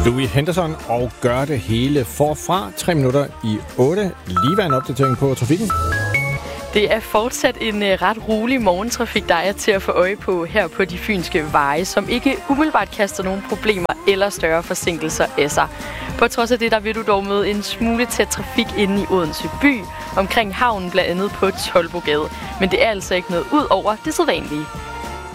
Louis Henderson og gør det hele forfra. 3 minutter i 8. Lige var en opdatering på trafikken. Det er fortsat en ret rolig morgentrafik, der er til at få øje på her på de fynske veje, som ikke umiddelbart kaster nogen problemer eller større forsinkelser af sig. På trods af det, der vil du dog møde en smule tæt trafik inde i Odense by, omkring havnen blandt andet på Tolbogade. Men det er altså ikke noget ud over det sædvanlige.